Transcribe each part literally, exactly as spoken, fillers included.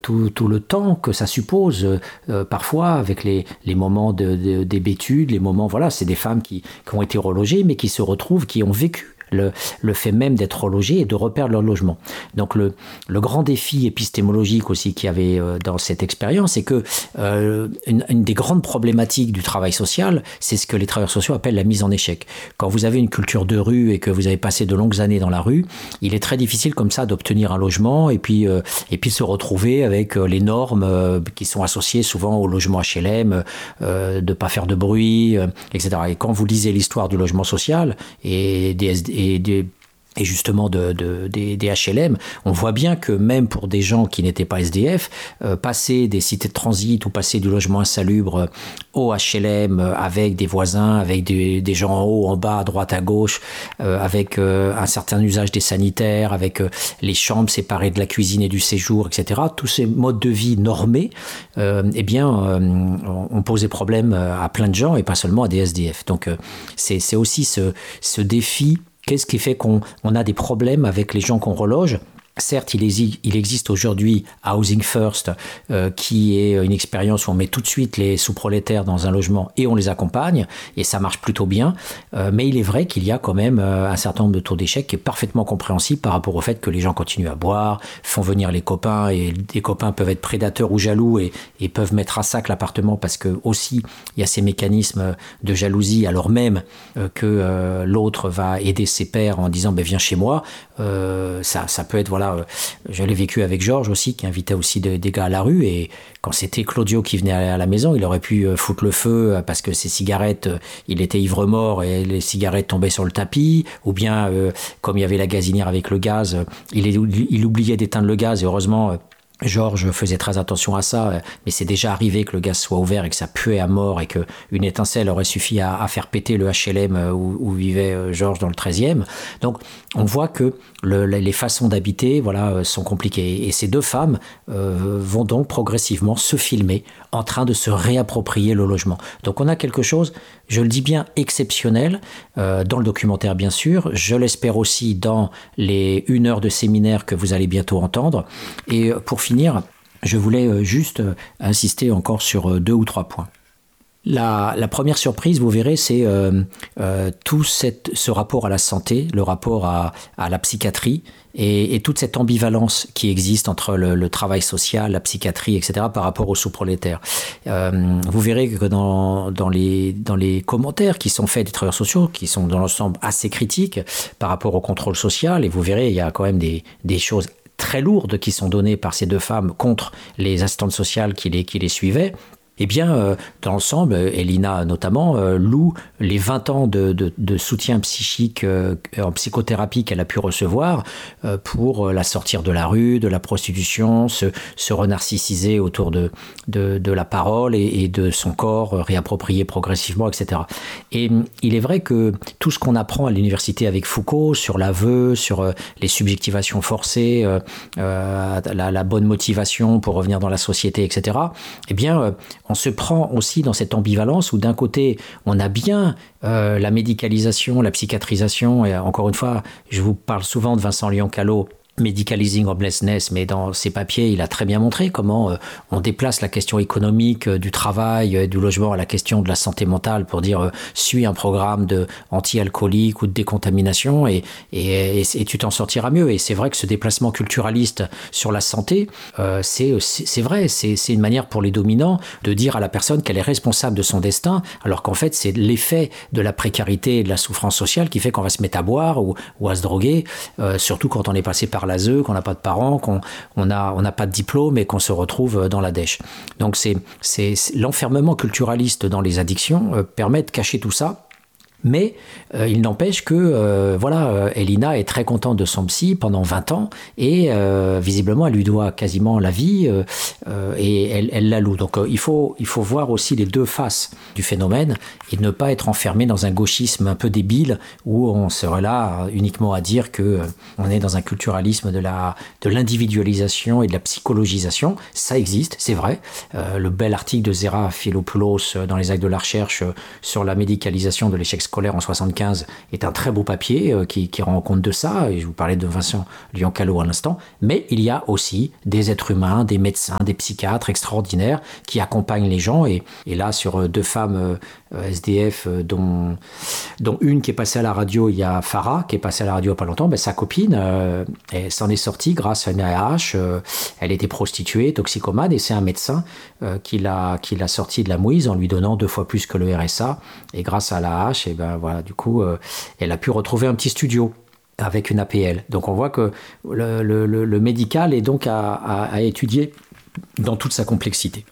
tout, tout le temps que ça suppose, euh, parfois avec les, les moments de, de, d'hébétude, les moments, voilà, c'est des femmes qui, qui ont été relogées, mais qui se retrouvent, qui ont vécu Le, le fait même d'être relogé et de reperdre leur logement. Donc le, le grand défi épistémologique aussi qu'il y avait euh, dans cette expérience, c'est que euh, une, une des grandes problématiques du travail social, c'est ce que les travailleurs sociaux appellent la mise en échec. Quand vous avez une culture de rue et que vous avez passé de longues années dans la rue, il est très difficile comme ça d'obtenir un logement et puis, euh, et puis se retrouver avec euh, les normes euh, qui sont associées souvent au logement H L M, euh, de ne pas faire de bruit, euh, et cetera. Et quand vous lisez l'histoire du logement social et des S D, et, des, et justement de, de, des, des H L M, on voit bien que même pour des gens qui n'étaient pas S D F, euh, passer des cités de transit ou passer du logement insalubre au H L M avec des voisins, avec des, des gens en haut, en bas, à droite, à gauche, euh, avec euh, un certain usage des sanitaires, avec euh, les chambres séparées de la cuisine et du séjour, et cetera. Tous ces modes de vie normés, euh, eh bien, euh, ont posé problème à plein de gens et pas seulement à des S D F. Donc, euh, c'est, c'est aussi ce, ce défi. Qu'est-ce qui fait qu'on on a des problèmes avec les gens qu'on reloge ? Certes, il, exi- il existe aujourd'hui Housing First, euh, qui est une expérience où on met tout de suite les sous-prolétaires dans un logement et on les accompagne, et ça marche plutôt bien. Euh, mais il est vrai qu'il y a quand même euh, un certain nombre de taux d'échec qui est parfaitement compréhensible par rapport au fait que les gens continuent à boire, font venir les copains, et les copains peuvent être prédateurs ou jaloux et, et peuvent mettre à sac l'appartement parce que aussi il y a ces mécanismes de jalousie, alors même euh, que euh, l'autre va aider ses pairs en disant ben, « viens chez moi euh, ». Ça, ça peut être, voilà, je l'ai vécu avec Georges aussi, qui invitait aussi des, des gars à la rue, et quand c'était Claudio qui venait à la maison, il aurait pu foutre le feu parce que ses cigarettes, il était ivre-mort et les cigarettes tombaient sur le tapis, ou bien euh, comme il y avait la gazinière avec le gaz, il, il oubliait d'éteindre le gaz, et heureusement Georges faisait très attention à ça, mais c'est déjà arrivé que le gaz soit ouvert et que ça puait à mort et qu'une étincelle aurait suffi à, à faire péter le H L M où, où vivait Georges dans le treizième. Donc on voit que le, les façons d'habiter, voilà, sont compliquées. Et ces deux femmes euh, vont donc progressivement se filmer en train de se réapproprier le logement. Donc on a quelque chose, je le dis bien, exceptionnel, euh, dans le documentaire bien sûr, je l'espère aussi dans les une heure de séminaire que vous allez bientôt entendre. Et pour finir, je voulais juste insister encore sur deux ou trois points. La, la première surprise, vous verrez, c'est euh, euh, tout cette, ce rapport à la santé, le rapport à, à la psychiatrie et, et toute cette ambivalence qui existe entre le, le travail social, la psychiatrie, et cetera par rapport aux sous-prolétaires. Euh, vous verrez que dans, dans, les, dans les commentaires qui sont faits des travailleurs sociaux, qui sont dans l'ensemble assez critiques par rapport au contrôle social, et vous verrez, il y a quand même des, des choses très lourdes qui sont données par ces deux femmes contre les assistantes sociales qui les, qui les suivaient. Eh bien, euh, dans l'ensemble, Elina notamment euh, loue les vingt ans de, de, de soutien psychique euh, en psychothérapie qu'elle a pu recevoir euh, pour la sortir de la rue, de la prostitution, se, se renarcissiser autour de, de, de la parole et, et de son corps, euh, réapproprier progressivement, et cetera. Et il est vrai que tout ce qu'on apprend à l'université avec Foucault sur l'aveu, sur euh, les subjectivations forcées, euh, euh, la, la bonne motivation pour revenir dans la société, et cetera, eh bien, euh, on se prend aussi dans cette ambivalence où d'un côté, on a bien euh, la médicalisation, la psychiatrisation, et encore une fois, je vous parle souvent de Vincent Lyon-Callot, Medicalizing Homelessness, mais dans ses papiers, il a très bien montré comment euh, on déplace la question économique euh, du travail, euh, du logement à la question de la santé mentale pour dire euh, suis un programme de anti-alcoolique ou de décontamination et, et, et, et tu t'en sortiras mieux. Et c'est vrai que ce déplacement culturaliste sur la santé, euh, c'est, c'est, c'est vrai, c'est, c'est une manière pour les dominants de dire à la personne qu'elle est responsable de son destin, alors qu'en fait, c'est l'effet de la précarité et de la souffrance sociale qui fait qu'on va se mettre à boire ou, ou à se droguer, euh, surtout quand on est passé par l'A S E, qu'on n'a pas de parents, qu'on on a, on n'a pas de diplôme et qu'on se retrouve dans la dèche. Donc c'est, c'est, c'est l'enfermement culturaliste dans les addictions euh, permet de cacher tout ça. Mais euh, il n'empêche que euh, voilà, euh, Elina est très contente de son psy pendant vingt ans et euh, visiblement elle lui doit quasiment la vie euh, euh, et elle, elle la loue. Donc euh, il faut, il faut voir aussi les deux faces du phénomène et ne pas être enfermé dans un gauchisme un peu débile où on serait là uniquement à dire que euh, on est dans un culturalisme de, la, de l'individualisation et de la psychologisation. Ça existe, c'est vrai. Euh, le bel article de Zera Philopoulos dans les actes de la recherche euh, sur la médicalisation de l'échec scolaire scolaire en soixante-quinze est un très beau papier euh, qui, qui rend compte de ça, et je vous parlais de Vincent Lyon-Callot à l'instant, mais il y a aussi des êtres humains, des médecins, des psychiatres extraordinaires qui accompagnent les gens, et, et là sur deux femmes euh, S D F, euh, dont, dont une qui est passée à la radio, il y a Farah qui est passée à la radio il n'y a pas longtemps, ben, sa copine, euh, elle s'en est sortie grâce à une A H, euh, elle était prostituée, toxicomane, et c'est un médecin euh, qui, l'a, qui l'a sortie de la mouise en lui donnant deux fois plus que le R S A, et grâce à la A H, et ben, voilà, du coup, euh, elle a pu retrouver un petit studio avec une A P L. Donc on voit que le, le, le médical est donc à, à, à étudier dans toute sa complexité.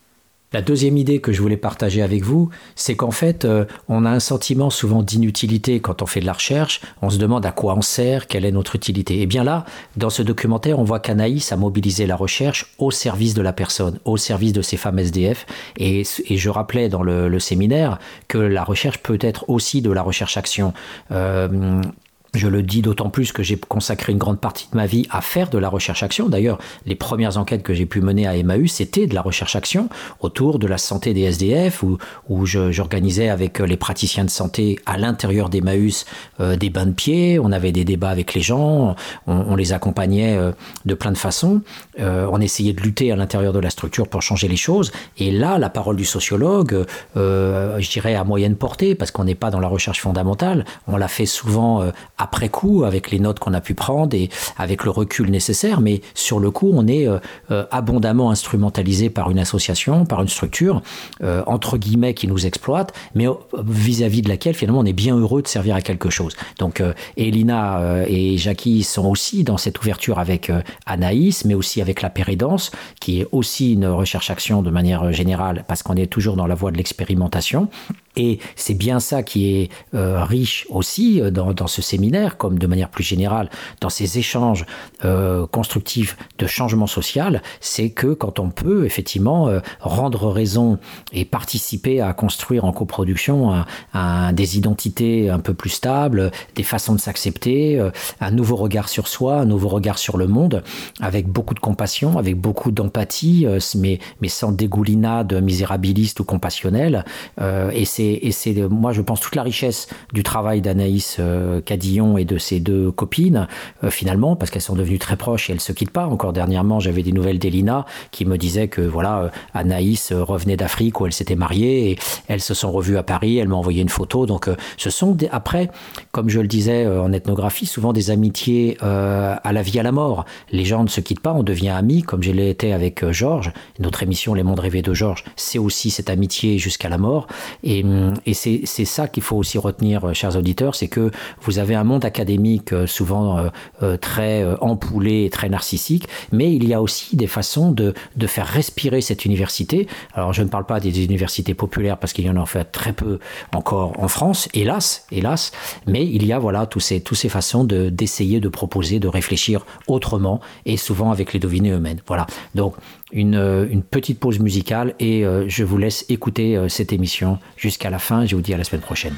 La deuxième idée que je voulais partager avec vous, c'est qu'en fait, euh, on a un sentiment souvent d'inutilité quand on fait de la recherche. On se demande à quoi on sert, quelle est notre utilité. Et bien là, dans ce documentaire, on voit qu'Anaïs a mobilisé la recherche au service de la personne, au service de ces femmes S D F. Et, et je rappelais dans le, le séminaire que la recherche peut être aussi de la recherche-action. Euh, Je le dis d'autant plus que j'ai consacré une grande partie de ma vie à faire de la recherche-action. D'ailleurs, les premières enquêtes que j'ai pu mener à Emmaüs, c'était de la recherche-action autour de la santé des S D F, où, où je, j'organisais avec les praticiens de santé à l'intérieur d'Emmaüs euh, des bains de pied. On avait des débats avec les gens, on, on les accompagnait euh, de plein de façons. Euh, on essayait de lutter à l'intérieur de la structure pour changer les choses. Et là, la parole du sociologue, euh, je dirais à moyenne portée, parce qu'on n'est pas dans la recherche fondamentale, on l'a fait souvent euh, après coup, avec les notes qu'on a pu prendre et avec le recul nécessaire, mais sur le coup, on est euh, euh, abondamment instrumentalisé par une association, par une structure, euh, entre guillemets, qui nous exploite, mais euh, vis-à-vis de laquelle, finalement, on est bien heureux de servir à quelque chose. Donc, euh, Elina euh, et Jackie sont aussi dans cette ouverture avec euh, Anaïs, mais aussi avec la péridance, qui est aussi une recherche-action de manière générale, parce qu'on est toujours dans la voie de l'expérimentation. Et c'est bien ça qui est euh, riche aussi euh, dans, dans ce séminaire, comme de manière plus générale, dans ces échanges euh, constructifs de changement social, c'est que quand on peut effectivement euh, rendre raison et participer à construire en coproduction un, un, des identités un peu plus stables, des façons de s'accepter, euh, un nouveau regard sur soi, un nouveau regard sur le monde, avec beaucoup de compassion, avec beaucoup d'empathie, euh, mais, mais sans dégoulinade misérabiliste ou compassionnelle. Euh, et c'est Et c'est, moi, je pense, toute la richesse du travail d'Anaïs euh, Cadillon et de ses deux copines, euh, finalement, parce qu'elles sont devenues très proches et elles ne se quittent pas. Encore dernièrement, j'avais des nouvelles d'Elina qui me disait que voilà, euh, Anaïs euh, revenait d'Afrique où elle s'était mariée et elles se sont revues à Paris. Elle m'a envoyé une photo. Donc, euh, ce sont des, après, comme je le disais euh, en ethnographie, souvent des amitiés euh, à la vie, à la mort. Les gens ne se quittent pas, on devient amis, comme je l'ai été avec euh, Georges. Notre émission Les Mondes Rêvés de Georges, c'est aussi cette amitié jusqu'à la mort. Et Et c'est, c'est ça qu'il faut aussi retenir, chers auditeurs, c'est que vous avez un monde académique souvent euh, très empoulé et très narcissique, mais il y a aussi des façons de, de faire respirer cette université. Alors je ne parle pas des universités populaires parce qu'il y en a en fait très peu encore en France, hélas, hélas, mais il y a voilà tous ces, tous ces façons de, d'essayer de proposer, de réfléchir autrement et souvent avec les devinées humaines. Voilà, donc une, une petite pause musicale et euh, je vous laisse écouter euh, cette émission jusqu'à la fin. Je vous dis à la semaine prochaine.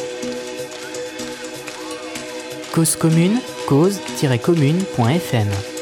Cause commune, cause tiret commune point f m